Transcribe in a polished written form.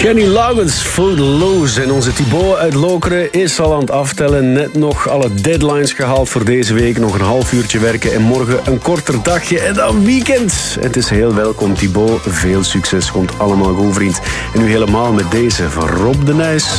Kenny Loggins, Footloose. En onze Thibaut uit Lokeren is al aan het aftellen. Net nog alle deadlines gehaald voor deze week. Nog een half uurtje werken en morgen een korter dagje. En dan weekend. Het is heel welkom, Thibaut. Veel succes, komt allemaal goed, vriend. En nu helemaal met deze van Rob de Nijs.